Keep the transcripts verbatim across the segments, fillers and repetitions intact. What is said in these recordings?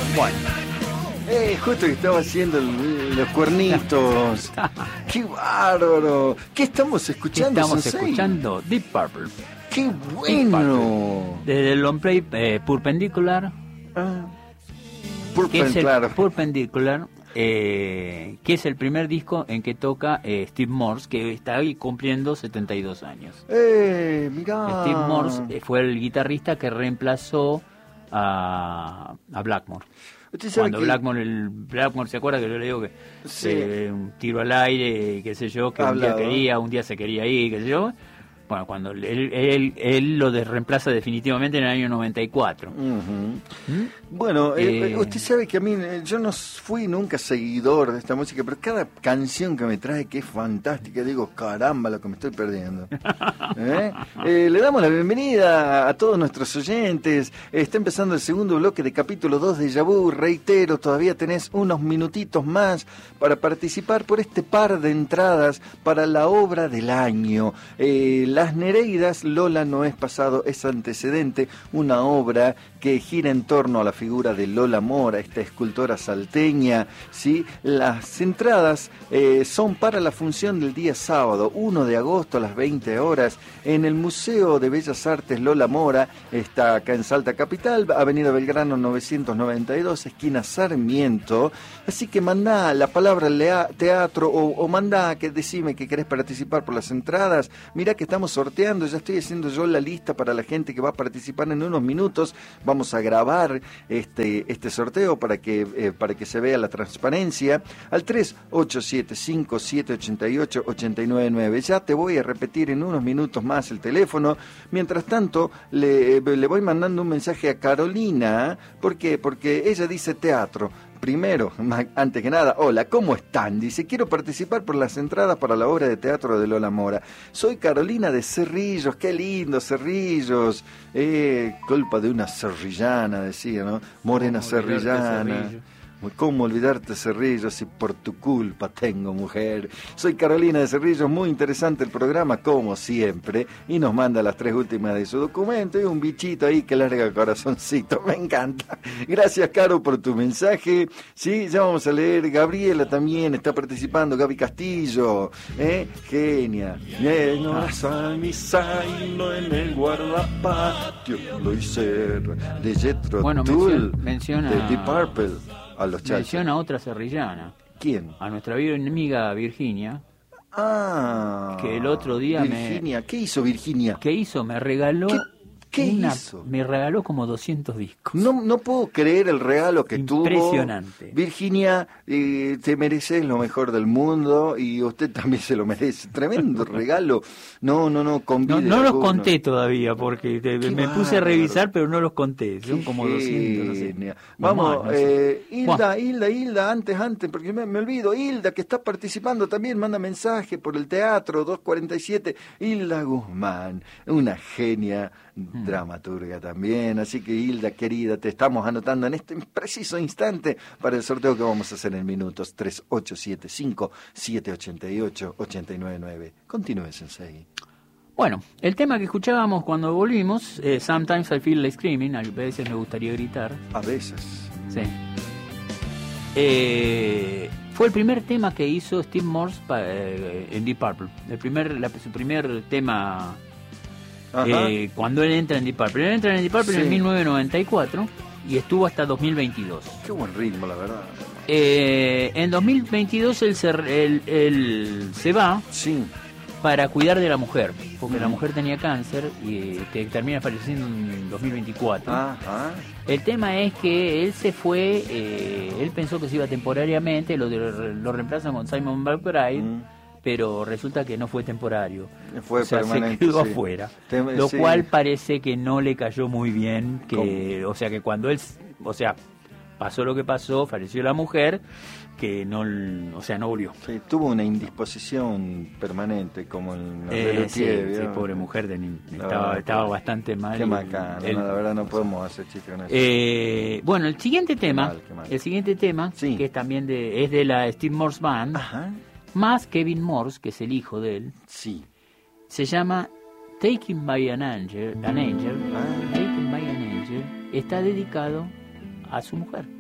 Bueno. Eh, justo que estaba haciendo el- los cuernitos. ¡Qué bárbaro! ¿Qué estamos escuchando, Estamos Sensei? escuchando Deep Purple. ¡Qué Deep bueno! Purple. Desde el long play eh, Perpendicular. Ah. Que es el Perpendicular. Perpendicular, eh, que es el primer disco en que toca eh, Steve Morse, que está hoy cumpliendo setenta y dos años. ¡Eh, mirá! Steve Morse eh, fue el guitarrista que reemplazó a, a Blackmore. Usted sabe Cuando que... Blackmore, el, Blackmore, ¿se acuerda que yo le digo que Sí. eh, un tiro al aire, qué sé yo, que un Hablado. día quería, un día se quería ir, qué sé yo? Bueno, cuando él, él, él lo de- reemplaza definitivamente en el año noventa y cuatro. Ujú. ¿Mm? Bueno, eh, Eh, usted sabe que a mí, eh, yo no fui nunca seguidor de esta música, pero cada canción que me trae que es fantástica, digo, caramba, lo que me estoy perdiendo. ¿Eh? Eh, le damos la bienvenida a todos nuestros oyentes. Está empezando el segundo bloque de capítulo dos de Déjà Vu. Reitero, todavía tenés unos minutitos más para participar por este par de entradas para la obra del año. Eh, Las Nereidas, Lola no es pasado, es antecedente, una obra que gira en torno a la figura de Lola Mora, esta escultora salteña, ¿sí? Las entradas eh, son para la función del día sábado, uno de agosto a las veinte horas, en el Museo de Bellas Artes Lola Mora, está acá en Salta Capital, Avenida Belgrano novecientos noventa y dos, esquina Sarmiento, así que mandá la palabra lea- teatro o, o mandá que decime que querés participar por las entradas. Mirá que estamos sorteando, ya estoy haciendo yo la lista para la gente que va a participar en unos minutos. Vamos a grabar este, este sorteo para que, eh, para que se vea la transparencia al tres ocho siete cinco siete ocho ocho ocho nueve nueve. Ya te voy a repetir en unos minutos más el teléfono. Mientras tanto, le, le voy mandando un mensaje a Carolina. ¿Por qué? Porque ella dice teatro. Primero, ma- antes que nada, hola, ¿cómo están? Dice, quiero participar por las entradas para la obra de teatro de Lola Mora. Soy Carolina de Cerrillos, qué lindo, Cerrillos. Eh, culpa de una cerrillana, decía, ¿no? Morena ¿Cómo olvidarte, cerrillana. Cerrillo? ¿Cómo olvidarte, Cerrillos, si por tu culpa tengo mujer? Soy Carolina de Cerrillos, muy interesante el programa, como siempre, y nos manda las tres últimas de su documento y un bichito ahí que larga el corazoncito, me encanta. Gracias, Caro, por tu mensaje. Sí, ya vamos a leer, Gabriela también está participando, Gaby Castillo, ¿eh? Genia. Eh, no a mi saino en el guardapatio, lo hice de Jethro Bueno, Tull, menciona- menciona- de Deep Purple. A los chachos. Menciona a otra serrillana, ¿Quién? a nuestra amiga Virginia, Ah. que el otro día me- Virginia. ¿Qué hizo Virginia? que hizo, me regaló ¿Qué- qué una- hizo? me regaló como doscientos discos. No, no puedo creer el regalo que tuvo. Impresionante. Virginia, eh, te mereces lo mejor del mundo y usted también se lo merece. Tremendo regalo. No, no, no, No, convide no los alguno. conté todavía porque te- Qué me puse a bárbaro. revisar, pero no los conté. Son Qué como doscientos, no sé. genia. O Vamos, más, no sé. eh, Hilda, Hilda, Hilda, antes, antes, porque me, me olvido. Hilda, que está participando también, manda mensaje por el teatro, dos cuarenta y siete. Hilda Guzmán, una genia Hmm. dramaturga también. Así que, Hilda, querida, te estamos anotando en este preciso instante para el sorteo que vamos a hacer en minutos. tres ocho siete cinco siete ocho ocho ocho nueve nueve. Continúe, Sensei. Bueno, el tema que escuchábamos cuando volvimos, eh, Sometimes I Feel Like Screaming, a veces me gustaría gritar. A veces. Sí. Eh, fue el primer tema que hizo Steve Morse pa- eh, en Deep Purple. El primer, la- su primer tema Ajá. eh, cuando él entra en Deep Purple. Él entra en Deep Purple Sí. en mil novecientos noventa y cuatro y estuvo hasta dos mil veintidós. Qué buen ritmo, la verdad. Eh, en dos mil veintidós él se, él- él se va Sí. para cuidar de la mujer, porque Mm. la mujer tenía cáncer y que termina falleciendo en dos mil veinticuatro. Ajá. El tema es que él se fue, eh, él pensó que se iba temporariamente, lo, de- lo reemplazan con Simon McBride, Mm. pero resulta que no fue temporario. Fue o sea, permanente, se quedó sí. afuera. Tem- Lo sí. cual parece que no le cayó muy bien, que, o sea, que cuando él, o sea, pasó lo que pasó, falleció la mujer, que no, o sea, no volvió. Sí, tuvo una indisposición permanente, como el Eh, sí, Lelutier, sí, ¿vio? pobre mujer, teni- La estaba, verdad, estaba qué- bastante mal. Qué y macana, él- no, la verdad no podemos hacer chistes con eso. Eh, bueno, el siguiente tema, mal, qué mal. el siguiente tema, Sí. que es también de, es de la Steve Morse Band, Ajá, más Kevin Morse, que es el hijo de él, sí. se llama Taken by an Angel, an Angel, Ah. Taken by an Angel, está dedicado a su mujer.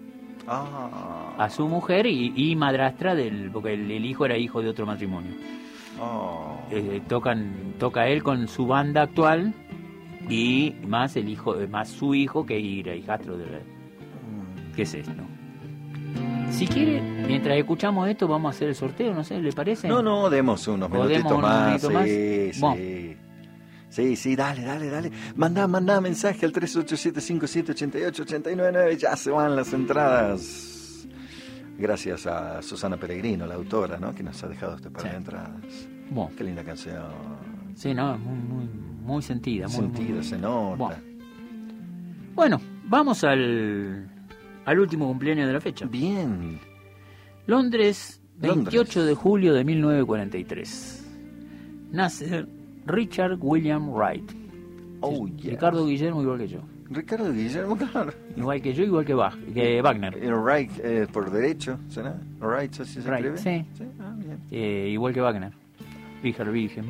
Ah. A su mujer y, y madrastra del, porque el, el hijo era hijo de otro matrimonio. Oh. Eh, tocan, toca él con su banda actual y más el hijo, más su hijo que era hijastro de la, ¿qué es esto? Si quiere, mientras escuchamos esto, vamos a hacer el sorteo, no sé, ¿le parece? No, no, demos unos ¿O minutitos demos unos más. minutitos más? Sí, sí. Bueno. Sí, sí, dale, dale, dale. Mandá, mandá mensaje al tres ocho siete, cinco siete, ocho ocho, ocho nueve nueve. Ya se van las entradas. Gracias a Susana Peregrino, la autora, ¿no? Que nos ha dejado este par de Sí. entradas. Bueno. Qué linda canción. Sí, no, muy, muy, muy sentida. Muy, Sentido, muy- se nota. Bueno. Bueno, vamos al, al último cumpleaños de la fecha. Bien. Londres, veintiocho Londres. de julio de mil novecientos cuarenta y tres. Nace Richard William Wright. Oh, Sí, yeah. Ricardo Guillermo igual que yo. Ricardo Guillermo, claro. Igual que yo, igual que, Bach, que Wagner. Eh, Wright, eh, por derecho, ¿será? Wright, ¿así se Wright, escribe? sí. Ah, bien. Eh, igual que Wagner. Richard Wilhelm.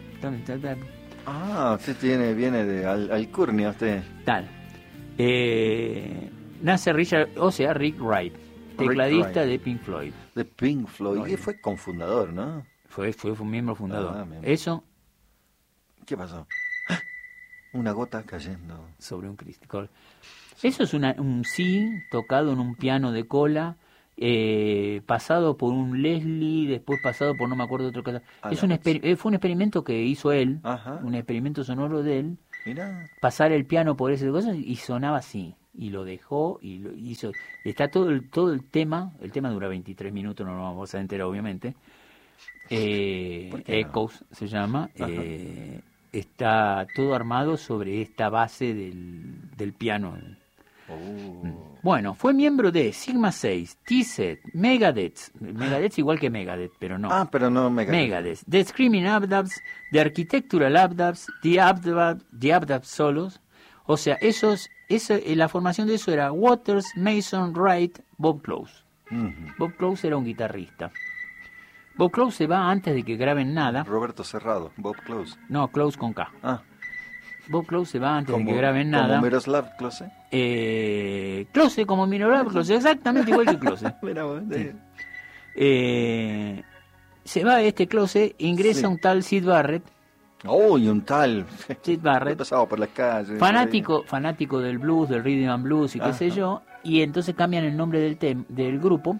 Ah, usted tiene, viene de Al- Alcurnia, usted. Tal. Eh, nace Richard, o sea, Rick Wright, tecladista Wright. de Pink Floyd. De Pink Floyd. No, Y fue cofundador, ¿no? Fue, fue, fue un miembro fundador. Ah, bien. Eso ¿Qué pasó? ¡Ah! Una gota cayendo. sobre un cristal. Eso es una, un sí tocado en un piano de cola, eh, pasado por un Leslie, después pasado por no me acuerdo otro cosa. Ah, Es la un mecha. exper- eh, fue un experimento que hizo él, Ajá. un experimento sonoro de él, Mira. pasar el piano por esas cosas y sonaba así. Y lo dejó y lo hizo. Está todo el, todo el tema, el tema dura veintitrés minutos, no lo vamos a enterar obviamente. Eh, ¿Por qué no? Echoes se llama. Ajá. Eh, está todo armado sobre esta base del, del piano. Oh. Bueno, fue miembro de Sigma seis, T-Set, Megadeth. Megadeth igual que Megadeth, pero no. Ah, pero no me Megadeth, The Screaming Abdabs, The Architectural Abdabs, The Abdab, The Abdab Solos. O sea, esos, eso, eh, la formación de eso era Waters, Mason, Wright, Bob Close. Ujú. Bob Close era un guitarrista. Bob Close se va antes de que graben nada. Roberto Cerrado, Bob Close. No, Close con K. Ah, Bob Close se va antes como, de que graben como nada. Miroslav Klose. Eh, Close, como Miroslav Close, exactamente igual que Close. Mira vos, Sí. Eh, se va este Close, ingresa Sí. un tal Sid Barrett. Oh, y un tal. Sid He Barrett, pasado por las calles. fanático, fanático del blues, del rhythm and blues y qué Ajá. sé yo, y entonces cambian el nombre del, tem- del grupo.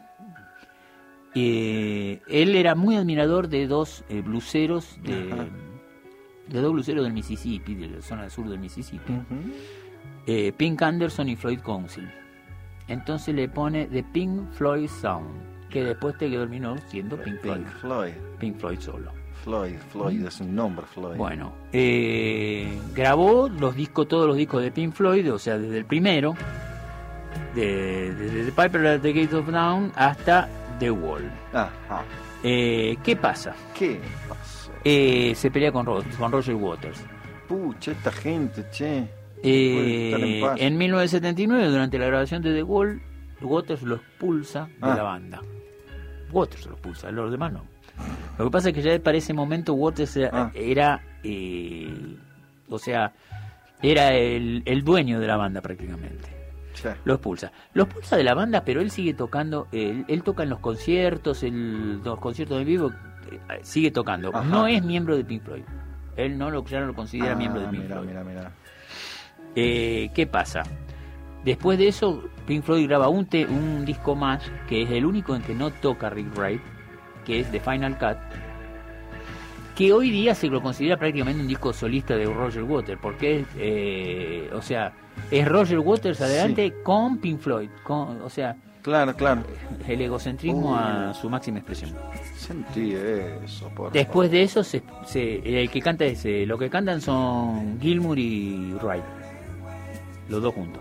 Eh, él era muy admirador de dos eh, bluseros, de, Ajá. de dos bluseros del Mississippi, de la zona sur del Mississippi, Ujú. eh, Pink Anderson y Floyd Council. Entonces le pone The Pink Floyd Sound, que después te terminó siendo Pink Floyd, Pink Floyd. Pink Floyd solo. Floyd, Floyd es un nombre, Floyd. Bueno, eh, grabó los discos, todos los discos de Pink Floyd, o sea, desde el primero, de- desde The Piper at the Gates of Dawn hasta The Wall. Ajá. Eh, ¿Qué pasa? ¿Qué pasó? Eh, se pelea con, Ro- con Roger Waters. Pucha, esta gente, che. Eh, estar en paz. en mil novecientos setenta y nueve, durante la grabación de The Wall, Waters lo expulsa de Ah. la banda. Waters lo expulsa, los demás no. Lo que pasa es que ya para ese momento Waters era, Ah. era, eh, o sea, era el, el dueño de la banda prácticamente. Che. Lo expulsa. Lo expulsa de la banda, pero él sigue tocando, él, él toca en los conciertos, el, los conciertos de vivo, eh, sigue tocando. Ajá. No es miembro de Pink Floyd. Él no lo, ya no lo considera Ah, miembro de Pink mira, Floyd. mira, mira. Eh, ¿Qué pasa? Después de eso, Pink Floyd graba un, te- un disco más, que es el único en que no toca Rick Wright, que es The Final Cut, que hoy día se lo considera prácticamente un disco solista de Roger Waters, porque es, eh, o sea, es Roger Waters adelante con Pink Floyd, con, o sea, Claro, claro. el egocentrismo Uh. a su máxima expresión. Sentí eso, por Después de eso, se, se- el que canta es, eh, lo que cantan son Gilmour y Wright, los dos juntos.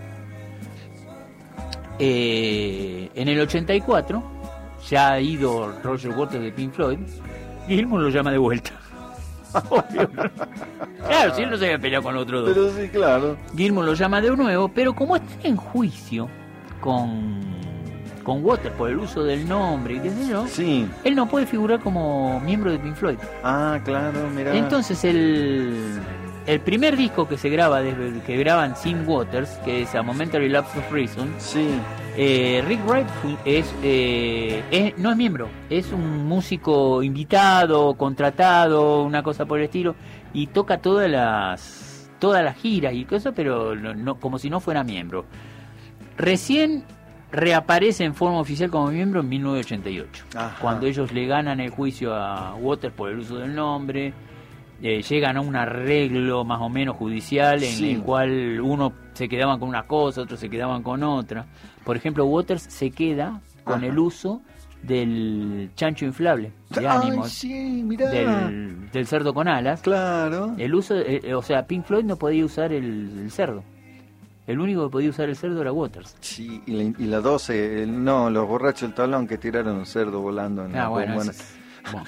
Eh, en el ochenta y cuatro, ya ha ido Roger Waters de Pink Floyd, Gilmour lo llama de vuelta. Obvio. Claro, si él no se había peleado con los otros dos. Pero sí, claro. Gilmour lo llama de nuevo, pero como está en juicio con, con Waters por el uso del nombre y qué sé yo, Sí. él no puede figurar como miembro de Pink Floyd. Ah, claro, mira. Entonces el, el primer disco que se graba, desde, que graban sin Waters, que es A Momentary Lapse of Reason, Sí. Eh, Rick Wright es, eh, es no es miembro, es un músico invitado, contratado, una cosa por el estilo, y toca todas las todas las giras y cosas, pero no, no, como si no fuera miembro. Recién reaparece en forma oficial como miembro en mil novecientos ochenta y ocho, Ajá. cuando ellos le ganan el juicio a Waters por el uso del nombre. Eh, llegan a un arreglo más o menos judicial en sí. el cual uno se quedaban con una cosa, otros se quedaban con otra. Por ejemplo, Waters se queda con Ajá. el uso del chancho inflable de ánimo, sí, del, del cerdo con alas. Claro. El uso, eh, o sea, Pink Floyd no podía usar el, el cerdo. El único que podía usar el cerdo era Waters. Sí, y la, y la doce, el, no, los borrachos del tablón que tiraron un cerdo volando en ah, la bueno, buena... es, bueno.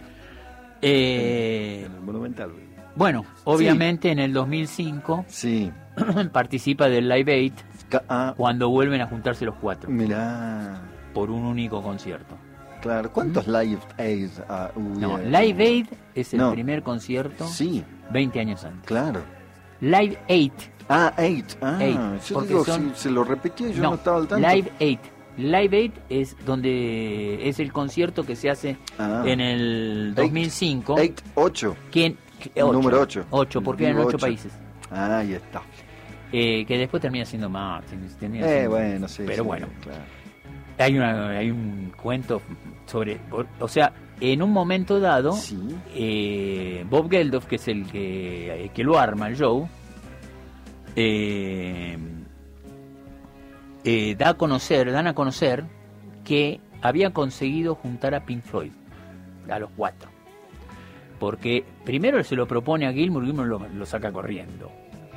Eh, en el Monumental. Bueno, obviamente sí. en el dos mil cinco sí. participa del Live Aid ah. cuando vuelven a juntarse los cuatro. Mirá. Por un único concierto. Claro, ¿cuántos ¿Mm? Live Aid uh, No, Live Aid es el no. primer concierto sí. veinte años antes. Claro. Live Aid. Ah, Aid. Ah, Aid. Yo digo, son... si se lo repetía yo no, no estaba al tanto. Live Aid. Live Aid es donde es el concierto que se hace ah. en el dos mil cinco. Aid ocho. ¿Quién? ocho. Número ocho. ocho, porque eran ocho países. Ah, ahí está. Eh, que después termina siendo más. Termina eh, siendo, bueno, sí. Pero sí, bueno. Claro. Hay, una, hay un cuento sobre... O sea, en un momento dado, sí. eh, Bob Geldof, que es el que, el que lo arma, el show, eh, eh, da a conocer, dan a conocer que había conseguido juntar a Pink Floyd, a los cuatro. Porque primero se lo propone a Gilmour, Gilmour lo, lo saca corriendo.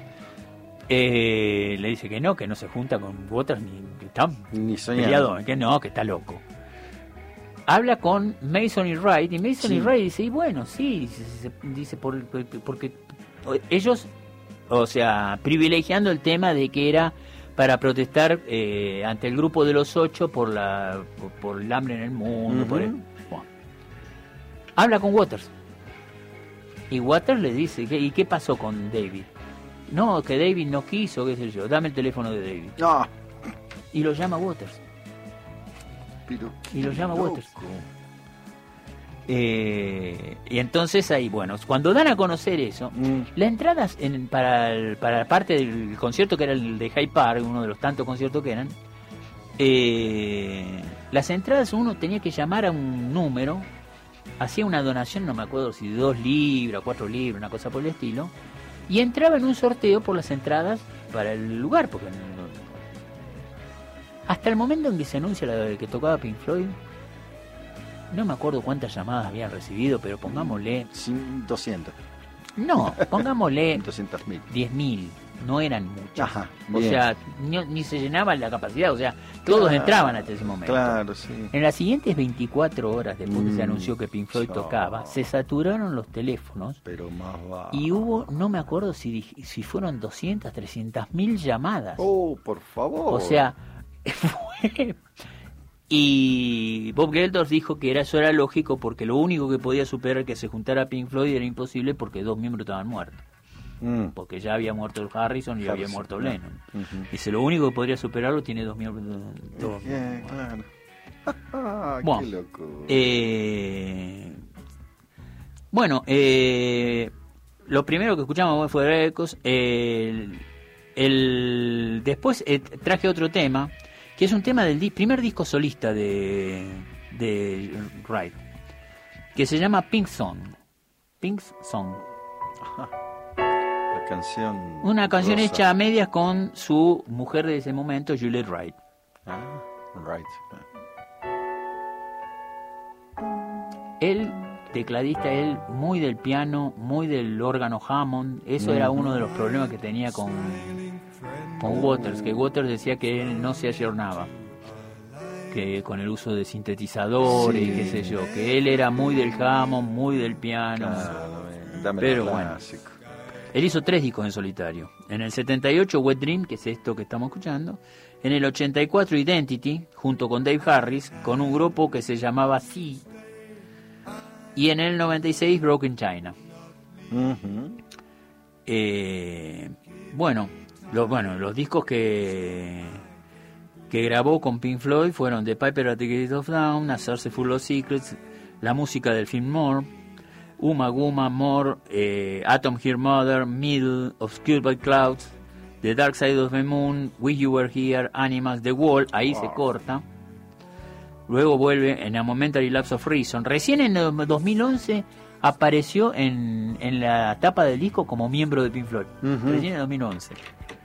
Eh, le dice que no, que no se junta con Waters ni que está ni peleado, que no, que está loco. Habla con Mason y Wright y Mason sí. y Wright dice, y bueno, sí, dice, dice por, porque ellos, o sea, privilegiando el tema de que era para protestar eh, ante el grupo de los ocho por la por, por el hambre en el mundo. Uh-huh. por el, bueno. Habla con Waters y Waters le dice, ¿qué, ¿y qué pasó con David? No, que David no quiso, qué sé yo, dame el teléfono de David. No. Y lo llama Waters. Pero y lo llama loco. Waters. Eh, y entonces ahí, bueno, cuando dan a conocer eso, mm. las entradas en, para, el, para la parte del concierto que era el de Hyde Park, uno de los tantos conciertos que eran, eh, las entradas uno tenía que llamar a un número, hacía una donación, no me acuerdo si de dos libras, cuatro libras, una cosa por el estilo, y entraba en un sorteo por las entradas para el lugar, porque no, hasta el momento en que se anuncia la que tocaba Pink Floyd, no me acuerdo cuántas llamadas habían recibido, pero pongámosle... doscientas. No, pongámosle... doscientas mil. diez mil, no eran muchas. Ajá, o bien. sea, ni, ni se llenaba la capacidad, o sea, todos claro, entraban hasta ese momento. Claro, sí. En las siguientes veinticuatro horas después mm, que se anunció que Pink Floyd yo... tocaba, se saturaron los teléfonos. Pero más va. Y hubo, no me acuerdo si, si fueron doscientas, trescientas mil llamadas. Oh, por favor. O sea... Fue... Y Bob Geldof dijo que era, eso era lógico porque lo único que podía superar que se juntara Pink Floyd era imposible porque dos miembros estaban muertos. Mm. Porque ya había muerto Harrison y Harrison, había muerto yeah. Lennon. Uh-huh. Dice, lo único que podría superarlo tiene dos miembros. Dos yeah, claro. Bueno, qué loco. Eh, bueno eh, lo primero que escuchamos fue Ecos. El, el, después eh, traje otro tema que es un tema del di- primer disco solista de, de Wright, que se llama Pink Song. Pink Song. Ajá. La canción. Una canción rosa. Hecha a medias con su mujer de ese momento, Juliette Wright. Ah, Wright. Él, tecladista, él muy del piano, muy del órgano Hammond. Eso mm. era uno de los problemas que tenía con... con Waters, que Waters decía que él no se ayornaba, que con el uso de sintetizadores sí. y qué sé yo, que él era muy del Hammond, muy del piano. Claro, dame pero bueno, él hizo tres discos en solitario. En el setenta y ocho Wet Dream, que es esto que estamos escuchando. En el ochenta y cuatro Identity, junto con Dave Harris, con un grupo que se llamaba Sea. Y en el noventa y seis Broken China. Uh-huh. Eh, bueno. Los, bueno, los discos que que grabó con Pink Floyd fueron The Piper at the Gate of Dawn, A Source Full of Secrets, la música del film More, Uma Guma, More, eh, Atom Here Mother, Middle, Obscured by Clouds, The Dark Side of the Moon, Wish You Were Here, Animals, The Wall, ahí wow. se corta. Luego vuelve en A Momentary Lapse of Reason. Recién en el dos mil once apareció en, en la tapa del disco como miembro de Pink Floyd. Uh-huh. Recién en dos mil once.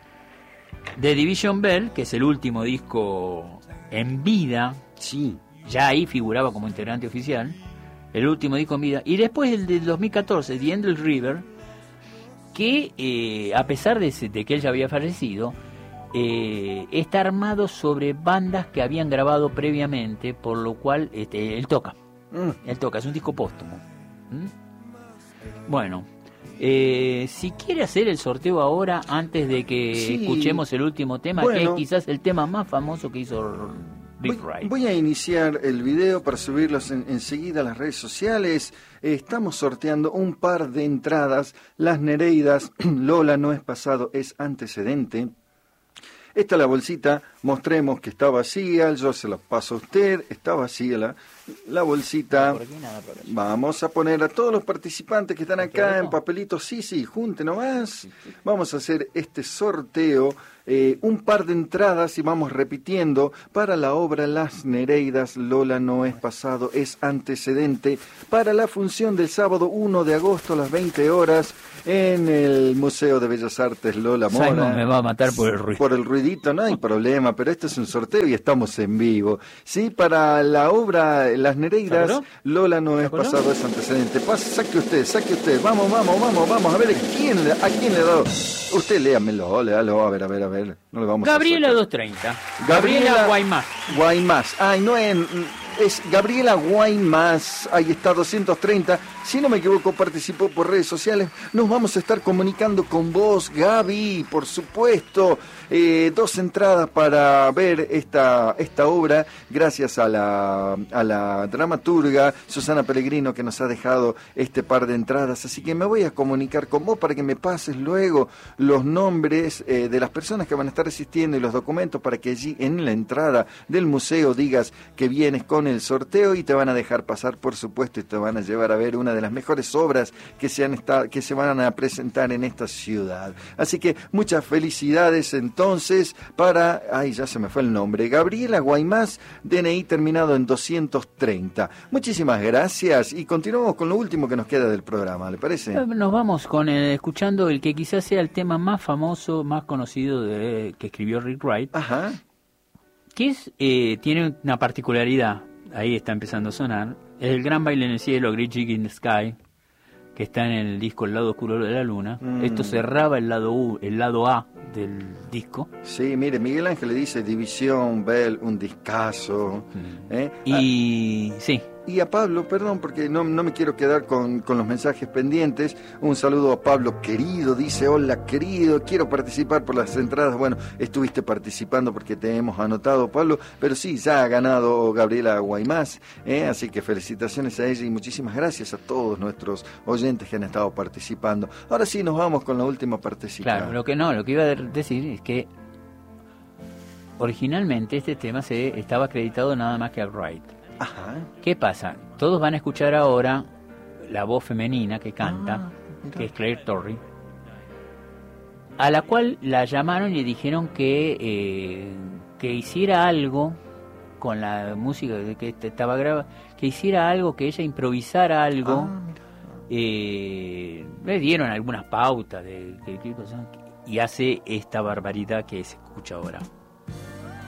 The Division Bell, que es el último disco en vida. Sí. Ya ahí figuraba como integrante oficial. El último disco en vida. Y después el del dos mil catorce, The Endless River, que eh, a pesar de, de que él ya había fallecido, eh, está armado sobre bandas que habían grabado previamente, por lo cual este, él toca. Mm. Él toca, es un disco póstumo. ¿Mm? Bueno, eh, si quiere hacer el sorteo ahora, antes de que sí. escuchemos el último tema, bueno, que es quizás el tema más famoso que hizo Rick Wright. Voy a iniciar el video para subirlos en, enseguida a las redes sociales. Eh, estamos sorteando un par de entradas. Las Nereidas, Lola no es pasado, es antecedente. Esta es la bolsita, mostremos que está vacía, yo se la paso a usted, está vacía la, la bolsita. Por aquí nada, por allá. Vamos a poner a todos los participantes que están acá en papelitos, sí, sí, junte nomás. Vamos a hacer este sorteo, eh, un par de entradas y vamos repitiendo para la obra Las Nereidas, Lola no es pasado, es antecedente, para la función del sábado uno de agosto a las veinte horas en el Museo de Bellas Artes Lola Mora. Simon me va a matar por el ruido. Por el ruidito, no hay problema, pero este es un sorteo y estamos en vivo. Sí, para la obra Las Nereidas, Lola no es pasado, es antecedente. Pase, saque usted, saque usted. Vamos, vamos, vamos, vamos. A ver, ¿a quién, a quién le ha dado? Usted léamelo, léalo, a ver, a ver, a ver. No le vamos Gabriela a doscientos treinta. Gabriela, Gabriela Guaymás. Guaymás. Ay, no es... Es Gabriela Guaymás, ahí está, doscientos treinta, si no me equivoco participó por redes sociales. Nos vamos a estar comunicando con vos, Gaby, por supuesto. Eh, dos entradas para ver esta, esta obra, gracias a la, a la dramaturga Susana Pellegrino, que nos ha dejado este par de entradas. Así que me voy a comunicar con vos para que me pases luego los nombres eh, de las personas que van a estar asistiendo y los documentos, para que allí en la entrada del museo digas que vienes con el sorteo y te van a dejar pasar, por supuesto, y te van a llevar a ver una de las mejores obras que se, han estado, que se van a presentar en esta ciudad. Así que muchas felicidades entonces para, ay, ya se me fue el nombre, Gabriela Guaymás, D N I terminado en doscientos treinta. Muchísimas gracias y continuamos con lo último que nos queda del programa, ¿le parece? Nos vamos con el, escuchando el que quizás sea el tema más famoso, más conocido de, que escribió Rick Wright. Ajá. Que es, eh, tiene una particularidad. Ahí está empezando a sonar. Es el Gran Baile en el Cielo, Great Gig in the Sky, que está en el disco El Lado Oscuro de la Luna. Mm. Esto cerraba el lado U, el lado A del disco. Sí, mire, Miguel Ángel le dice División, Bell, un discazo. Mm. ¿eh? Y ah. sí. Y a Pablo, perdón, porque no, no me quiero quedar con, con los mensajes pendientes. Un saludo a Pablo querido, dice, hola querido, quiero participar por las entradas. Bueno, estuviste participando porque te hemos anotado, Pablo, pero sí, ya ha ganado Gabriela Guaymás, ¿eh? Así que felicitaciones a ella y muchísimas gracias a todos nuestros oyentes que han estado participando. Ahora sí, nos vamos con la última partecita. Claro, lo que no, lo que iba a decir es que originalmente este tema se estaba acreditado nada más que a Wright. Ajá. ¿Qué pasa? Todos van a escuchar ahora la voz femenina que canta, ah, que es Claire Torrey, a la cual la llamaron y le dijeron que, eh, que hiciera algo con la música que estaba grabada, que hiciera algo, que ella improvisara algo. Ah, eh, le dieron algunas pautas de, de, de, y hace esta barbaridad que se escucha ahora.